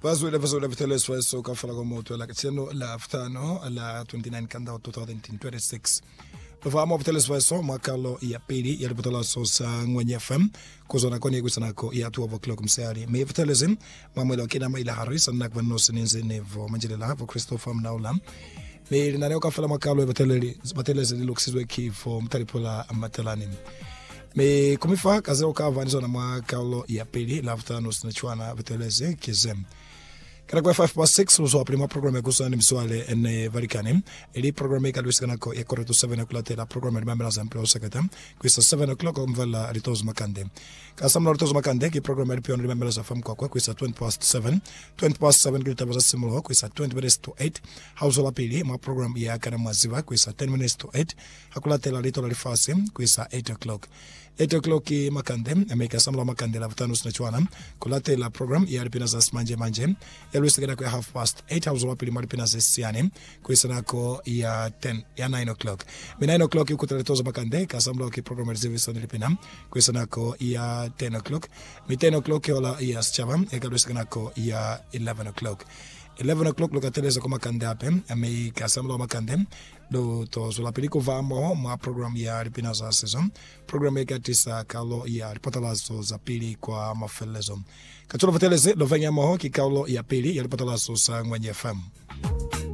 Bazwile viteleso so kafala kwa moto la kitendo la ftano la 29 kanda 2026. Vamo viteleso so makalo ya pili ya ripotala so sa ngwenye FM kuzona kwenye gusanako ya 12 o'clock msari. Me vitelezim mamwelo kina maila harisa na kwa nosi ninzi nevo manjilela hapo Christopher Mnaula. Me linaneo kafala makalo ya vitelezi liluksizwe kifo mtaripola amatelani. Me kumifa kazeo kavanizo na makalo ya pili la ftano sinachuana vitelezi kizem. Kana kwa 5 uso prima programa kusani mswale ene varikani ili programa ikalusikana ko yakoreto 7 o'clock la programa remember as employer secretary kwisa 7 o'clock mvala ritos makande kasamla ritos makande ki programa ripion remember as afam kwa kwisa 20 grita baza simulo kwisa 20 minutes to 8 house la pili ma program ya kana maziva kwisa 10 minutes to 8 hakulate la rito la rifasi kwisa 8 o'clock 8 o'clock makande ameka samla makande la vitano sinachuana kulate la program ya ripina za manje Yalwisi kwa 8:30 hours wapili maripina sesiane kuisana ko ya 10 ya 9 o'clock. Mi 9 o'clock yuko teletoza makande kasamla ki program reservation nilipina kuisana ko ya 10 o'clock. Mi 10 o'clock yola ya schava ekalwisi ko ya 11 o'clock. 11 o'clock lokateleza kwa makande ape ame kasamla makande do to so la peliko vamo ma program ya ripina za season program ya tisa kalo ya ripotalazo za pili kwa mafelezo Kacholo vateleze lo venga moho ki kaulo ya pili ya ripotalazo sa ngwenye FM.